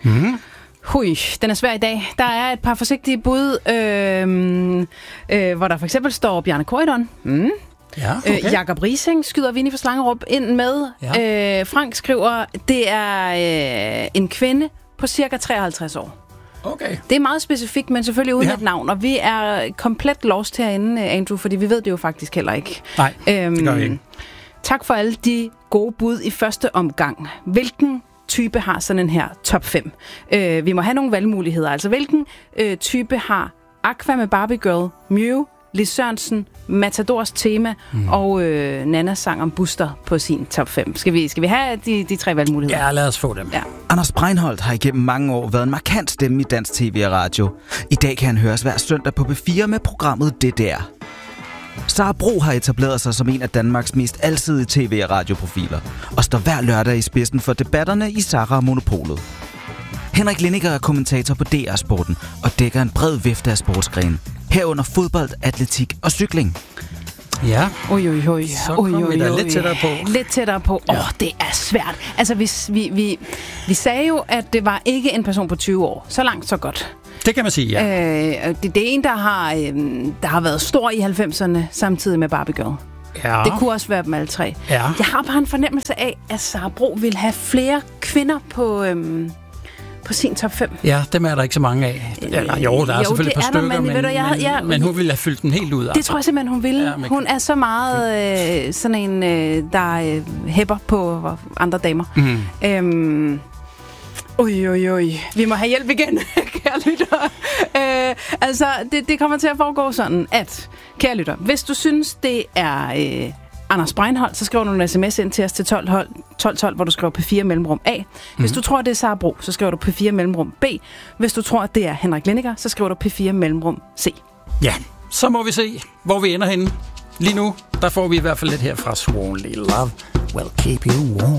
Mm. Hui, den er svær i dag. Der er et par forsigtige bud, hvor der for eksempel står Bjarne Corydon. Mm. Ja, okay. Jakob Riising skyder Vinnie fra Slangerup ind med. Ja. Frank skriver, det er en kvinde på cirka 53 år. Okay. Det er meget specifikt, men selvfølgelig uden et navn. Og vi er komplet lost herinde, Andrew, fordi vi ved det jo faktisk heller ikke. Nej, det gør vi ikke. Tak for alle de gode bud i første omgang. Hvilken type har sådan en her top 5? Vi må have nogle valgmuligheder. Altså, hvilken type har Aqua med Barbie Girl, Mew, Lis Sørensen, Matadors tema og Nannas sang om Buster på sin top 5. Skal vi have de tre valgmuligheder? Ja, lad os få dem. Ja. Anders Breinholt har igennem mange år været en markant stemme i dansk tv og radio. I dag kan han høres hver søndag på P4 med programmet Det Der. Sara Bro har etableret sig som en af Danmarks mest alsidige tv- og radioprofiler, og står hver lørdag i spidsen for debatterne i Sara og Monopolet. Henrik Lindiger er kommentator på DR-sporten og dækker en bred vifte af sportsgrene, herunder fodbold, atletik og cykling. Ja, Så kommer vi da lidt tættere på. Lidt tættere på. Det er svært. Altså, vi sagde jo, at det var ikke en person på 20 år. Så langt, så godt. Det kan man sige, ja. Det er en, der har været stor i 90'erne, samtidig med Barbie Girl. Ja. Det kunne også være dem alle tre. Ja. Jeg har bare en fornemmelse af, at Sara Bro vil have flere kvinder på sin top 5. Ja, dem er der ikke så mange af. Jo, der er selvfølgelig et par stykker, men hun ville have fyldt den helt ud. Det tror jeg simpelthen, hun ville. Ja, hun er så meget sådan en, der hæpper på andre damer. Mm. Vi må have hjælp igen, kære lytter. Altså, det kommer til at foregå sådan, at, kære lytter, hvis du synes, det er Anders Breinholt, så skriver du en sms ind til os til 1212, hvor du skriver P4 mellemrum A. Hvis du tror, det er Sara Bro, så skriver du P4 mellemrum B. Hvis du tror, det er Henrik Lindiger, så skriver du P4 mellemrum C. Ja, så må vi se, hvor vi ender henne. Lige nu, der får vi i hvert fald lidt her fra Swan Little Love. Well, keep you warm.